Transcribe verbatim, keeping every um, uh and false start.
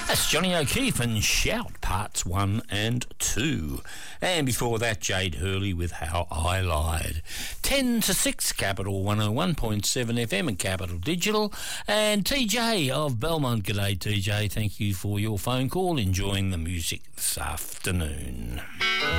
That's Johnny O'Keefe and Shout Parts one and two. And before that, Jade Hurley with How I Lied. ten to six, Capital one oh one point seven F M and Capital Digital. And T J of Belmont. G'day, T J. Thank you for your phone call. Enjoying the music this afternoon.